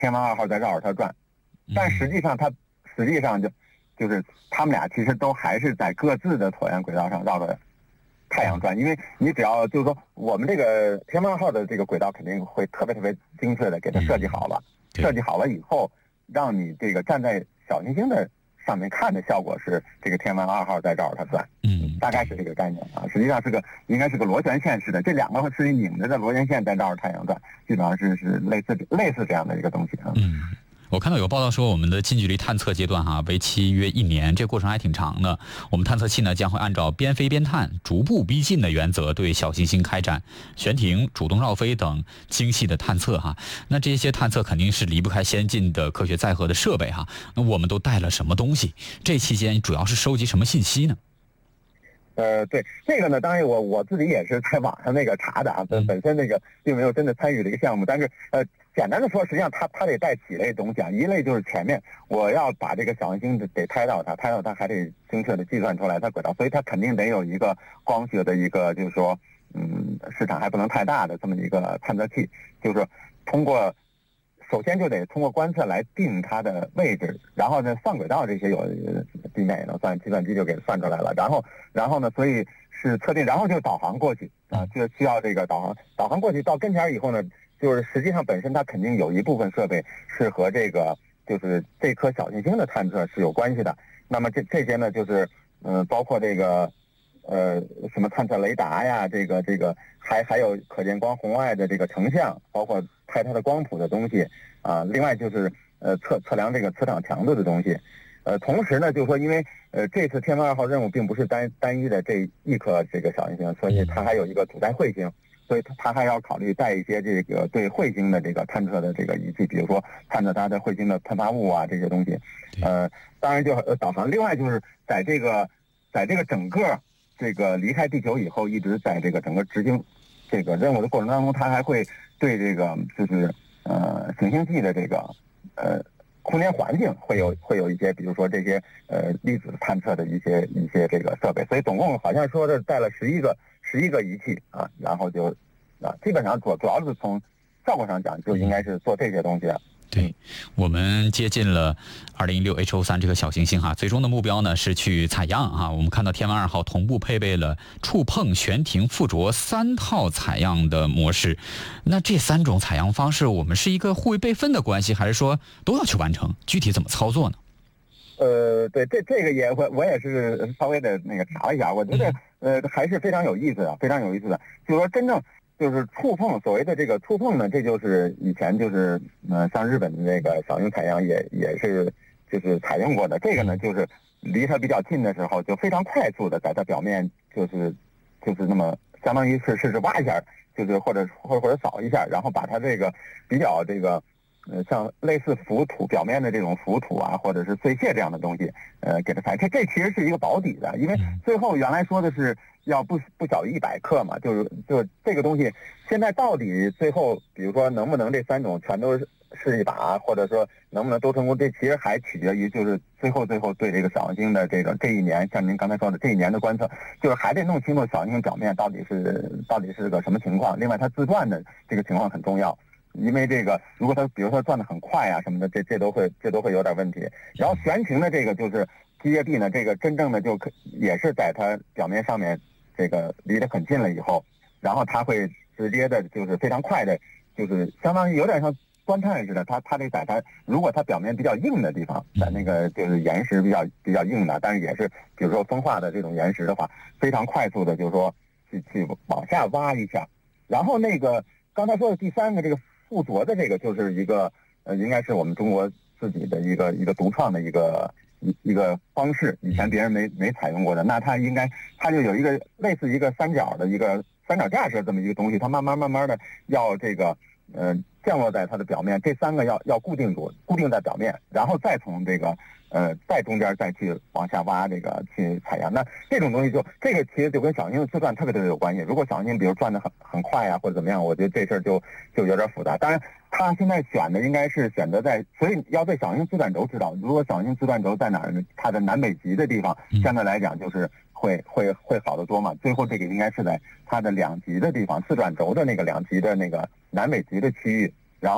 天王2号在绕着它转，但实际上就是他们俩其实都还是在各自的椭圆轨道上绕着太阳转，因为你只要就是说我们这个天王2号的这个轨道肯定会特别精确的给它设计好了，设计好了以后，让你这个站在小行星的上面看的效果是这个天王2号在绕着它转，大概是这个概念啊。实际上应该是个螺旋线式的，这两个是拧着的螺旋线在绕着太阳转，基本上是类似这样的一个东西啊。 我看到有报道说，我们的近距离探测阶段为期约1年，这过程还挺长的。我们探测器呢将会按照边飞边探、逐步逼近的原则，对小行星开展悬停、主动绕飞等精细的探测那这些探测肯定是离不开先进的科学载荷的设备那我们都带了什么东西？这期间主要是收集什么信息呢？ 对这个呢，当然我自己也是在网上那个查的本身那个并没有真的参与这个项目，但是简单的说，实际上它得带几类东西一类就是前面我要把这个小行星得拍到它还得精确的计算出来它轨道，所以它肯定得有一个光学的一个就是说市场还不能太大的这么一个探测器，就是说首先就得通过观测来定它的位置，然后呢算轨道这些有地面也能算，计算机就给算出来了，然后呢所以是测定，然后就导航过去就需要这个导航过去到跟前以后呢，就是实际上本身它肯定有一部分设备是和这个就是这颗小行星的探测是有关系的。那么这些呢就是包括这个什么探测雷达呀，这个还有可见光红外的这个成像，包括拍它的光谱的东西另外就是测量这个磁场强度的东西。同时呢，就是说，因为这次天王2号任务并不是单一的这一颗这个小行星，所以它还有一个主带彗星，所以它还要考虑带一些这个对彗星的这个探测的这个仪器，比如说探测它的彗星的喷发物这些东西。当然就导航。另外就是在这个整个这个离开地球以后，一直在这个整个执行这个任务的过程当中，它还会对这个就是行星系的这个空间环境会有一些，比如说这些粒子探测的一些这个设备，所以总共好像说是带了11个仪器然后就基本上主要是从效果上讲就应该是做这些东西。 对，我们接近了2016 HO3 这个小行星最终的目标呢是去采样我们看到天王2号同步配备了触碰、悬停、附着3套采样的模式。那这3种采样方式，我们是一个互为备份的关系，还是说都要去完成？具体怎么操作呢？ 对，这个我也是稍微的那个查了一下，我觉得还是非常有意思的，非常有意思的。就是说真正就是触碰，所谓的这个触碰呢，这就是以前就是像日本的那个小型采样也是就是采用过的。这个呢，就是离它比较近的时候，就非常快速的在它表面就是那么相当于是挖一下，就是或者扫一下，然后把它这个比较这个像类似浮土表面的这种浮土或者是碎屑这样的东西给它采。这其实是一个保底的，因为最后原来说的是要不小于100克嘛，就这个东西现在到底最后比如说能不能这3种全都是一把，或者说能不能都成功，这其实还取决于就是最后对这个小行星的这一年，像您刚才说的这一年的观测，就是还得弄清楚小行星表面到底是个什么情况。另外它自转的这个情况很重要，因为这个如果它比如说转得很快什么的，这都会有点问题。然后悬停的这个就是机械臂呢，这个真正的也是在它表面上面这个离得很近了以后，然后它会直接的就是非常快的，就是相当于有点像钻探似的，它得在它如果它表面比较硬的地方，在那个就是岩石比较硬的，但是也是比如说风化的这种岩石的话，非常快速的就是说去往下挖一下。然后那个刚才说的第3个这个附着的这个就是一个应该是我们中国自己的一个独创的一个方式，以前别人没采用过的。那它就有一个类似一个三角架式这么一个东西，它慢慢的要这个降落在它的表面，这3个要固定在表面，然后再从这个在中间再去往下挖这个去采样。那这种东西这个其实就跟小行星的自转特别有关系。如果小行星比如转得很快或者怎么样，我觉得这事儿就有点复杂。当然他现在选的应该是选择在，所以要对小行星自转轴知道，如果小行星自转轴在哪儿呢，它的南北极的地方相对来讲就是会好得多嘛。最后这个应该是在它的2极的地方，自转轴的那个2极的那个南北极的区域，然后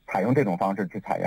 采用这种方式去采样。